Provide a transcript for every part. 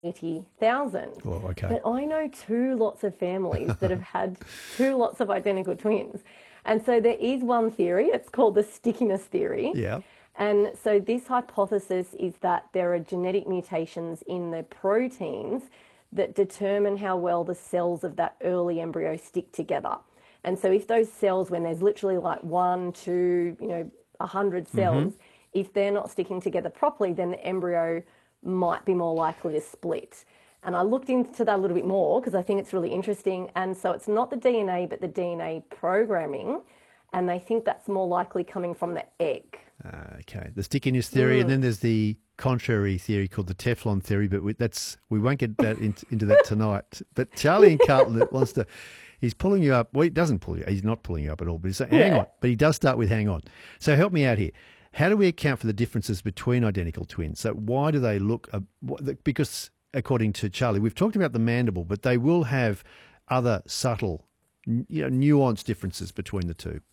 80,000. Well, okay. But I know two lots of families that have had two lots of identical twins. And so there is one theory, it's called the stickiness theory. Yeah. And so this hypothesis is that there are genetic mutations in the proteins that determine how well the cells of that early embryo stick together. And so if those cells, when there's literally like 1, 2, 100 cells, if they're not sticking together properly, then the embryo might be more likely to split. And I looked into that a little bit more because I think it's really interesting. And so it's not the DNA, but the DNA programming. And they think that's more likely coming from the egg. Okay, the stickiness theory, and then there's the contrary theory called the Teflon theory, but we won't get that into that tonight. But Charlie in Carlton wants to, he's pulling you up. Well, he doesn't pull you. He's not pulling you up at all. But he's saying, hang on. But he does start with hang on. So help me out here. How do we account for the differences between identical twins? So why do they look? Because according to Charlie, we've talked about the mandible, but they will have other subtle, nuanced differences between the two.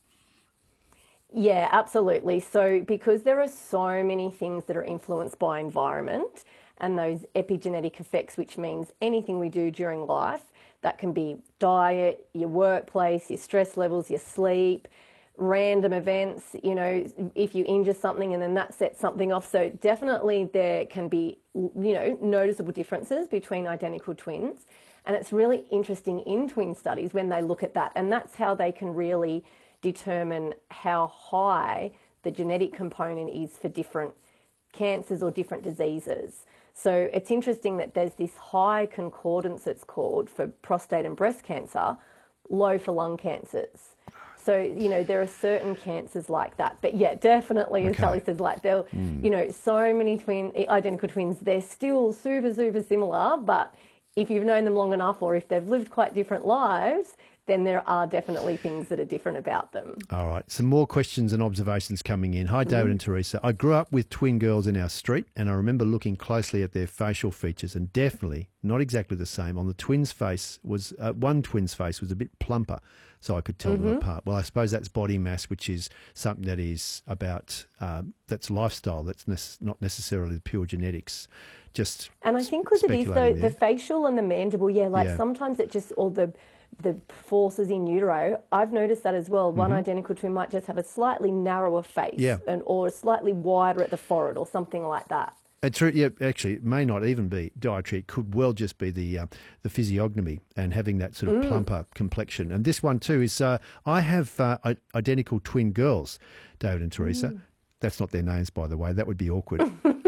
Yeah, absolutely. So because there are so many things that are influenced by environment and those epigenetic effects, which means anything we do during life, that can be diet, your workplace, your stress levels, your sleep, random events, if you injure something and then that sets something off. So definitely there can be, noticeable differences between identical twins. And it's really interesting in twin studies when they look at that. And that's how they can really determine how high the genetic component is for different cancers or different diseases. So it's interesting that there's this high concordance, it's called, for prostate and breast cancer, low for lung cancers. So, there are certain cancers like that. But yeah, definitely, as Sally says, like so many identical twins, they're still super, super similar. But if you've known them long enough or if they've lived quite different lives, then there are definitely things that are different about them. All right. Some more questions and observations coming in. Hi, David and Teresa. I grew up with twin girls in our street, and I remember looking closely at their facial features, and definitely not exactly the same. On the twins' face was one twin's face was a bit plumper, so I could tell them apart. Well, I suppose that's body mass, which is something that is about that's lifestyle. That's not necessarily the pure genetics. And I think because it is the facial and the mandible, sometimes it just the forces in utero, I've noticed that as well. One identical twin might just have a slightly narrower face or slightly wider at the forehead or something like that. Actually, it may not even be dietary. It could well just be the physiognomy and having that sort of plumper complexion. And this one too is, I have identical twin girls, David and Teresa. That's not their names, by the way. That would be awkward.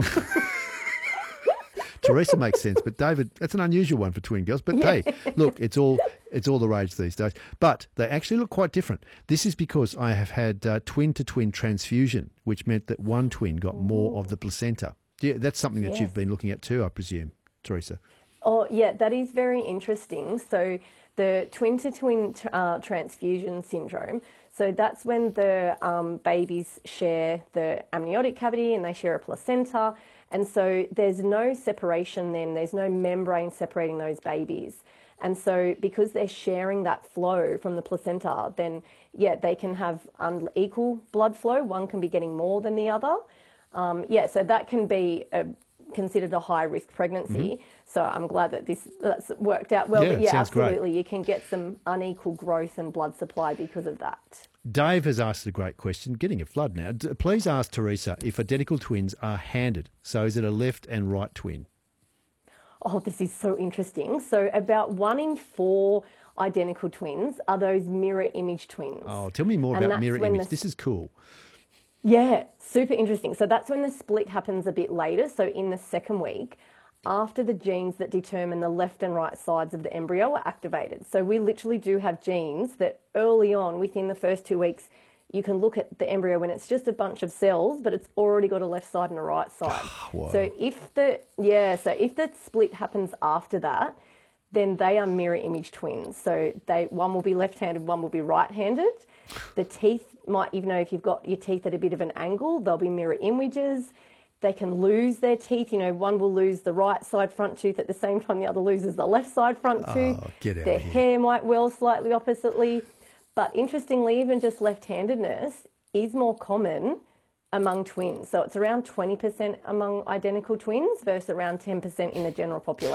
Teresa makes sense, but David, that's an unusual one for twin girls. But hey, look, it's all the rage these days. But they actually look quite different. This is because I have had twin-to-twin transfusion, which meant that one twin got more of the placenta. Yeah, that's something that you've been looking at too, I presume, Teresa. Oh, yeah, that is very interesting. So the twin-to-twin transfusion syndrome, so that's when the babies share the amniotic cavity and they share a placenta. And so there's no separation then, there's no membrane separating those babies. And so because they're sharing that flow from the placenta, then, they can have unequal blood flow. One can be getting more than the other. So that can be considered a high-risk pregnancy. So I'm glad that that's worked out well. But absolutely, great. You can get some unequal growth and blood supply because of that. Dave has asked a great question, getting a flood now. Please ask Teresa if identical twins are handed. So is it a left and right twin? Oh, this is so interesting. So about 1 in 4 identical twins are those mirror image twins. Oh, tell me more about mirror image. This is cool. Yeah, super interesting. So that's when the split happens a bit later. So in the second week, after the genes that determine the left and right sides of the embryo are activated. So we literally do have genes that early on, within the first 2 weeks, you can look at the embryo when it's just a bunch of cells, but it's already got a left side and a right side. So if the split happens after that, then they are mirror image twins. So one will be left-handed, one will be right-handed. The teeth might, even though if you've got your teeth at a bit of an angle, they'll be mirror images. They can lose their teeth. One will lose the right side front tooth at the same time the other loses the left side front tooth. Their hair might well slightly oppositely. But interestingly, even just left-handedness is more common among twins. So it's around 20% among identical twins versus around 10% in the general population.